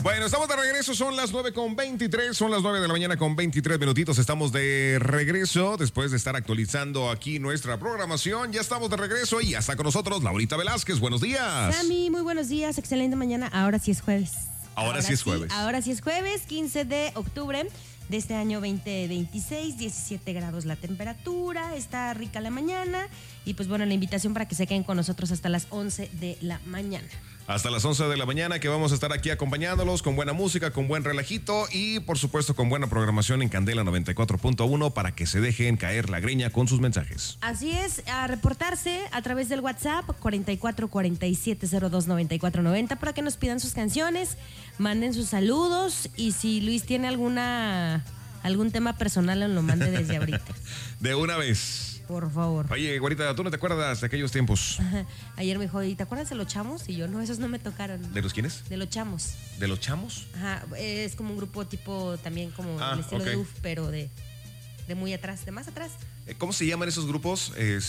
Bueno, estamos de regreso, son las 9:23, son las 9 de la mañana con 23 minutitos. Estamos de regreso después de estar actualizando aquí nuestra programación. Ya estamos de regreso y ya está con nosotros Laurita Velázquez. Buenos días. Sammy, muy buenos días, excelente mañana. Ahora sí es jueves. Ahora sí es jueves. Ahora sí es jueves, 15 de octubre de este año 2026, 17 grados la temperatura, está rica la mañana y pues bueno, la invitación para que se queden con nosotros hasta las 11 de la mañana. Hasta las 11 de la mañana que vamos a estar aquí acompañándolos con buena música, con buen relajito y por supuesto con buena programación en Candela 94.1 para que se dejen caer la greña con sus mensajes. Así es, a reportarse a través del WhatsApp 4447029490 para que nos pidan sus canciones, manden sus saludos y si Luis tiene algún tema personal lo mande desde ahorita. De una vez. Por favor. Oye, güerita, ¿tú no te acuerdas de aquellos tiempos? Ajá. Ayer me dijo, ¿y te acuerdas de los chamos? Y yo, no, esos no me tocaron. ¿De los quiénes? De los chamos. ¿De los chamos? Ajá, es como un grupo tipo también como el estilo okay. de UF, pero de muy atrás, de más atrás. ¿Cómo se llaman esos grupos?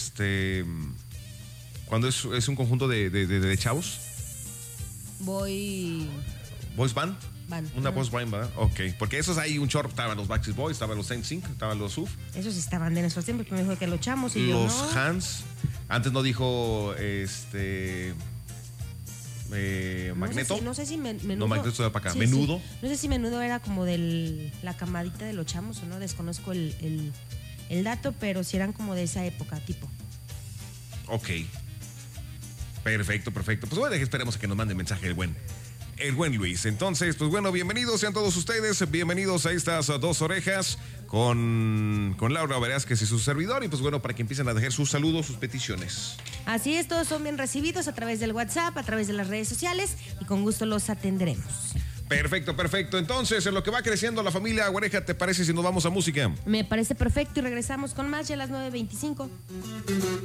Cuando es un conjunto de chavos. Boys Band. Una boys band, ¿verdad? Ok, porque esos hay un chorro. Estaban los Backstreet Boys, estaban los NSYNC, estaban los UF. Esos estaban de nuestros tiempos, pero me dijo que los chamos y los yo no. Hans. Antes no dijo Magneto. No sé si Menudo. No, Magneto está para acá. Sí, Menudo. Sí. No sé si Menudo era como de la camadita de los chamos o no, desconozco el dato, pero sí eran como de esa época, tipo. Ok. Perfecto. Pues bueno, esperemos a que nos mande mensaje el buen Luis. Entonces, pues bueno, bienvenidos sean todos ustedes, bienvenidos a estas dos orejas con Laura Velázquez y su servidor, y pues bueno, para que empiecen a dejar sus saludos, sus peticiones. Así es, todos son bien recibidos a través del WhatsApp, a través de las redes sociales, y con gusto los atenderemos. Perfecto. Entonces, en lo que va creciendo la familia Oreja, ¿te parece si nos vamos a música? Me parece perfecto y regresamos con más ya a las 9:25.